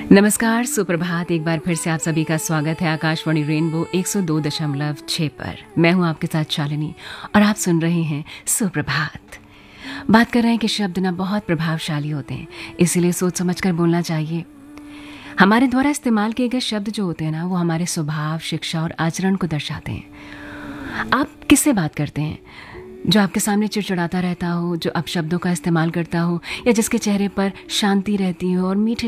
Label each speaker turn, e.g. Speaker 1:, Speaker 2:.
Speaker 1: नमस्कार, सुप्रभात। एक बार फिर से आप सभी का स्वागत है आकाशवाणी रेनबो 102.6 पर। मैं हूं आपके साथ शालिनी और आप सुन रहे हैं सुप्रभात। बात कर रहे हैं कि शब्द ना बहुत प्रभावशाली होते हैं, इसीलिए सोच समझ कर बोलना चाहिए। हमारे द्वारा इस्तेमाल किए गए शब्द जो होते हैं ना, वो हमारे स्वभाव, शिक्षा और आचरण को दर्शाते हैं। आप किससे बात करते हैं? जो आपके सामने चिड़चिड़ाता रहता हो, जो अपशब्दों का इस्तेमाल करता हो, या जिसके चेहरे पर शांति रहती हो और मीठे